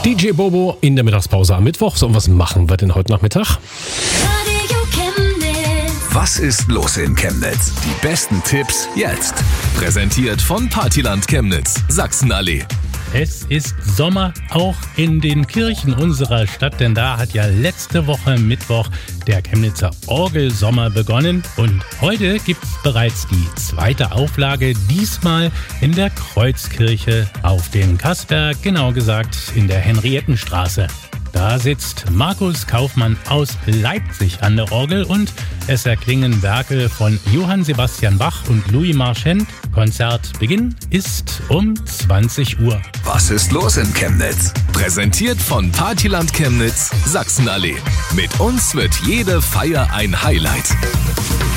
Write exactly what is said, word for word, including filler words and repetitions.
D J Bobo in der Mittagspause am Mittwoch. So, und was machen wir denn heute Nachmittag? Radio Chemnitz. Was ist los in Chemnitz? Die besten Tipps jetzt. Präsentiert von Partyland Chemnitz, Sachsenallee. Es ist Sommer auch in den Kirchen unserer Stadt, denn da hat ja letzte Woche Mittwoch der Chemnitzer Orgelsommer begonnen. Und heute gibt es bereits die zweite Auflage, diesmal in der Kreuzkirche auf dem Kassberg, genau gesagt in der Henriettenstraße. Da sitzt Markus Kaufmann aus Leipzig an der Orgel und es erklingen Werke von Johann Sebastian Bach und Louis Marchand. Konzertbeginn ist um zwanzig Uhr. Was ist los in Chemnitz? Präsentiert von Partyland Chemnitz, Sachsenallee. Mit uns wird jede Feier ein Highlight.